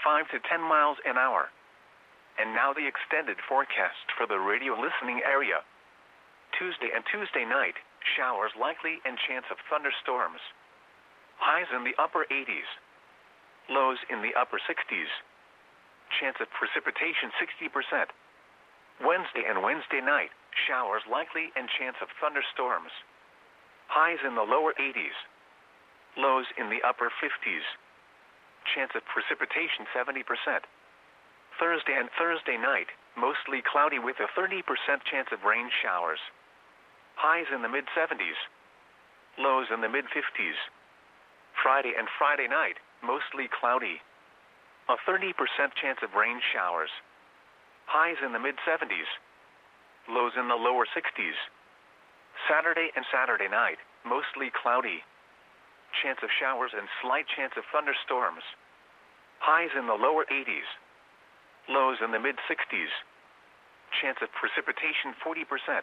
5 to 10 miles an hour. And now the extended forecast for the radio listening area. Tuesday and Tuesday night, showers likely and chance of thunderstorms. Highs in the upper 80s. Lows in the upper 60s. Chance of precipitation 60%. Wednesday and Wednesday night, showers likely and chance of thunderstorms. Highs in the lower 80s. Lows in the upper 50s. Chance of precipitation 70%. Thursday and Thursday night, mostly cloudy with a 30% chance of rain showers. Highs in the mid-70s. Lows in the mid-50s. Friday and Friday night, mostly cloudy. A 30% chance of rain showers. Highs in the mid-70s. Lows in the lower 60s. Saturday and Saturday night, mostly cloudy. Chance of showers and slight chance of thunderstorms. Highs in the lower 80s. Lows in the mid-60s. Chance of precipitation 40%.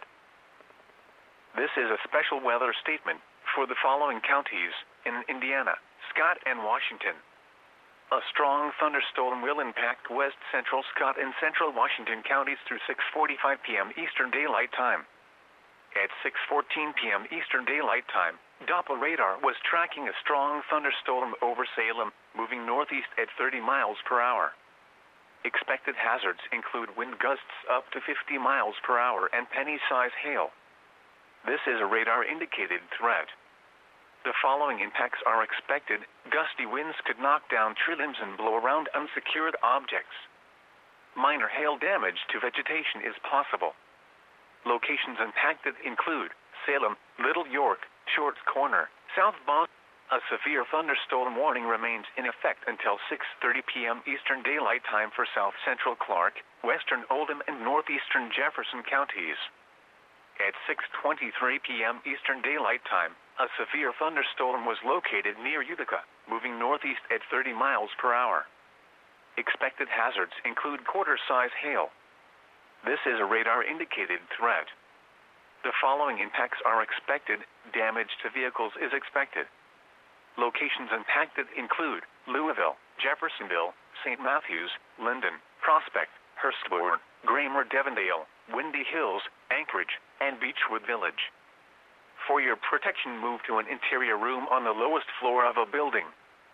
This is a special weather statement for the following counties in Indiana, Scott, and Washington. A strong thunderstorm will impact west central Scott and central Washington counties through 6:45 p.m. Eastern Daylight Time. At 6:14 p.m. Eastern Daylight Time, Doppler radar was tracking a strong thunderstorm over Salem, moving northeast at 30 miles per hour. Expected hazards include wind gusts up to 50 miles per hour and penny-size hail. This is a radar-indicated threat. The following impacts are expected. Gusty winds could knock down tree limbs and blow around unsecured objects. Minor hail damage to vegetation is possible. Locations impacted include Salem, Little York, Shorts Corner, South Boston. A severe thunderstorm warning remains in effect until 6:30 p.m. Eastern Daylight Time for South Central Clark, Western Oldham, and Northeastern Jefferson counties. At 6:23 p.m. Eastern Daylight Time, a severe thunderstorm was located near Utica, moving northeast at 30 miles per hour. Expected hazards include quarter-size hail. This is a radar-indicated threat. The following impacts are expected. Damage to vehicles is expected. Locations impacted include Louisville, Jeffersonville, St. Matthews, Linden, Prospect, Hurstbourne, Gramer, Devondale, Windy Hills, Anchorage, and Beechwood Village. For your protection, move to an interior room on the lowest floor of a building.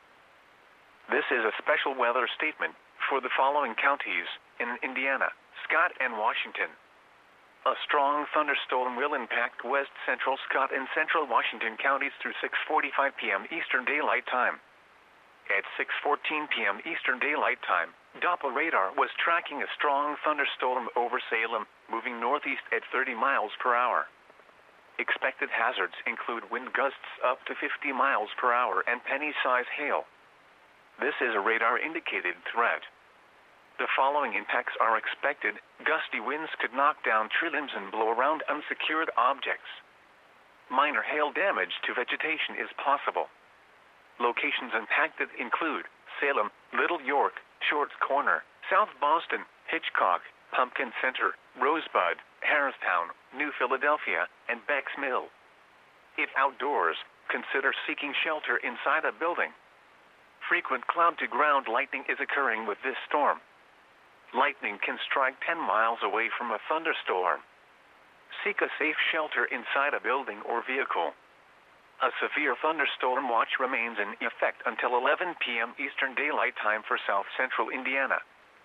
This is a special weather statement for the following counties in Indiana, Scott, and Washington. A strong thunderstorm will impact west central Scott and central Washington counties through 6:45 p.m. Eastern Daylight Time. At 6:14 p.m. Eastern Daylight Time, Doppler radar was tracking a strong thunderstorm over Salem, moving northeast at 30 miles per hour. Expected hazards include wind gusts up to 50 miles per hour and penny-size hail. This is a radar-indicated threat. The following impacts are expected. Gusty winds could knock down tree limbs and blow around unsecured objects. Minor hail damage to vegetation is possible. Locations impacted include Salem, Little York, Shorts Corner, South Boston, Hitchcock, Pumpkin Center, Rosebud, Harristown, New Philadelphia, and Becks Mill. If outdoors, consider seeking shelter inside a building. Frequent cloud-to-ground lightning is occurring with this storm. Lightning can strike 10 miles away from a thunderstorm. Seek a safe shelter inside a building or vehicle. A severe thunderstorm watch remains in effect until 11 p.m. Eastern Daylight Time for South Central Indiana.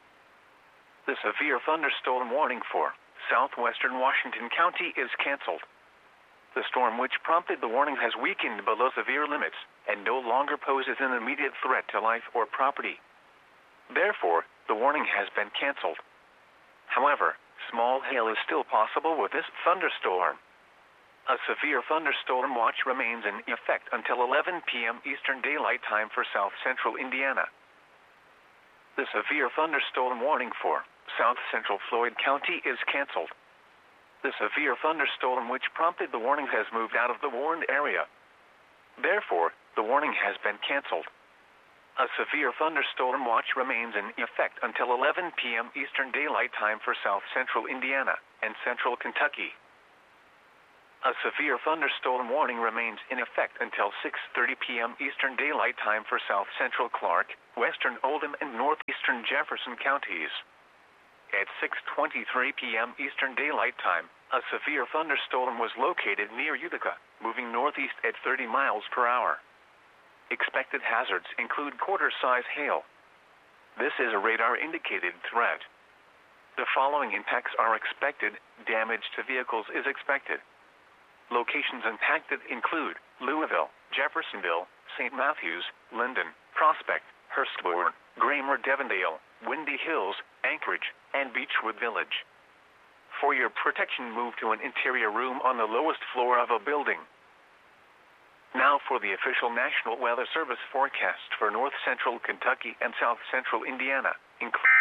The severe thunderstorm warning for southwestern Washington County is canceled. The storm which prompted the warning has weakened below severe limits and no longer poses an immediate threat to life or property. Therefore, the warning has been canceled. However, small hail is still possible with this thunderstorm. A severe thunderstorm watch remains in effect until 11 p.m. Eastern Daylight Time for South Central Indiana. The severe thunderstorm warning for South Central Floyd County is canceled. The severe thunderstorm which prompted the warning has moved out of the warned area. Therefore, the warning has been canceled. A severe thunderstorm watch remains in effect until 11 p.m. Eastern Daylight Time for South Central Indiana and Central Kentucky. A severe thunderstorm warning remains in effect until 6:30 p.m. Eastern Daylight Time for South Central Clark, Western Oldham, and Northeastern Jefferson counties. At 6:23 p.m. Eastern Daylight Time, a severe thunderstorm was located near Utica, moving northeast at 30 miles per hour. Expected hazards include quarter-size hail. This is a radar-indicated threat. The following impacts are expected. Damage to vehicles is expected. Locations impacted include Louisville, Jeffersonville, St. Matthews, Linden, Prospect, Hurstbourne, Gramer, Devondale, Windy Hills, Anchorage, and Beechwood Village. For your protection, move to an interior room on the lowest floor of a building. Now for the official National Weather Service forecast for north central Kentucky and south central Indiana, including